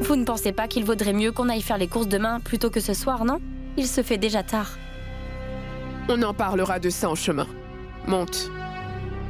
Vous ne pensez pas qu'il vaudrait mieux qu'on aille faire les courses demain plutôt que ce soir, non? Il se fait déjà tard. On en parlera de ça en chemin. Monte.